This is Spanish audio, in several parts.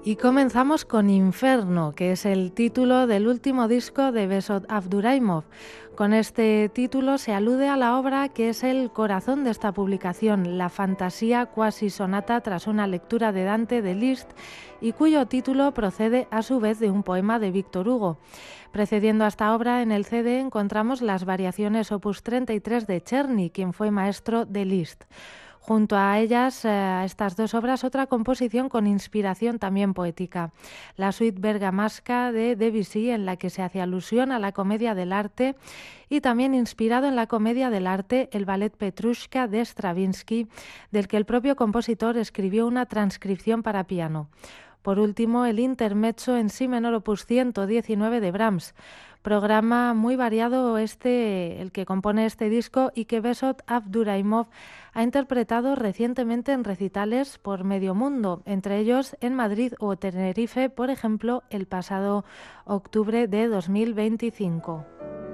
Y comenzamos con Inferno, que es el título del último disco de Behzod Abduraimov. Con este título se alude a la obra que es el corazón de esta publicación, la fantasía cuasi sonata tras una lectura de Dante de Liszt, y cuyo título procede a su vez de un poema de Víctor Hugo. Precediendo a esta obra, en el CD encontramos las variaciones opus 33 de Czerny, quien fue maestro de Liszt. Junto a ellas, a estas dos obras, otra composición con inspiración también poética, la suite bergamasca de Debussy, en la que se hace alusión a la comedia del arte, y también inspirado en la comedia del arte el ballet Petrushka de Stravinsky, del que el propio compositor escribió una transcripción para piano. Por último, el intermezzo en si menor opus 119 de Brahms, programa muy variado el que compone este disco y que Behzod Abduraimov ha interpretado recientemente en recitales por medio mundo, entre ellos en Madrid o Tenerife, por ejemplo, el pasado octubre de 2025.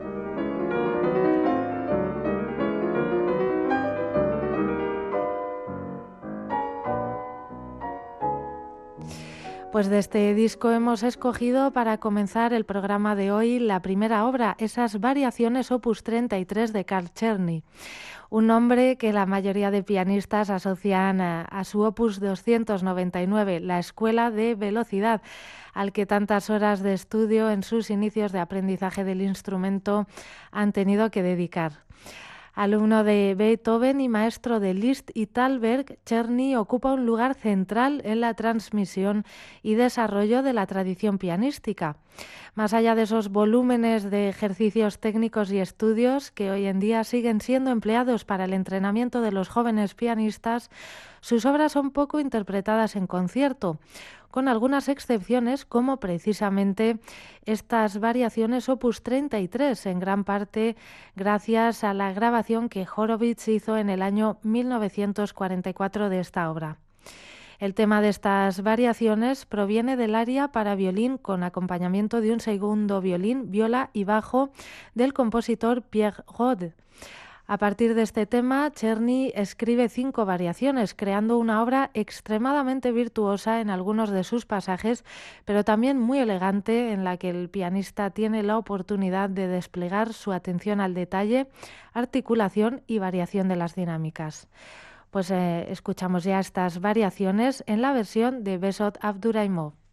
Pues de este disco hemos escogido para comenzar el programa de hoy la primera obra, esas variaciones opus 33 de Carl Czerny, un nombre que la mayoría de pianistas asocian a su opus 299, la Escuela de Velocidad, al que tantas horas de estudio en sus inicios de aprendizaje del instrumento han tenido que dedicar. Alumno de Beethoven y maestro de Liszt y Thalberg, Czerny ocupa un lugar central en la transmisión y desarrollo de la tradición pianística. Más allá de esos volúmenes de ejercicios técnicos y estudios que hoy en día siguen siendo empleados para el entrenamiento de los jóvenes pianistas, sus obras son poco interpretadas en concierto, con algunas excepciones como precisamente estas variaciones opus 33, en gran parte gracias a la grabación que Horowitz hizo en el año 1944 de esta obra. El tema de estas variaciones proviene del aria para violín con acompañamiento de un segundo violín, viola y bajo del compositor Pierre Rode. A partir de este tema, Czerny escribe 5 variaciones, creando una obra extremadamente virtuosa en algunos de sus pasajes, pero también muy elegante, en la que el pianista tiene la oportunidad de desplegar su atención al detalle, articulación y variación de las dinámicas. Pues escuchamos ya estas variaciones en la versión de Behzod Abduraimov.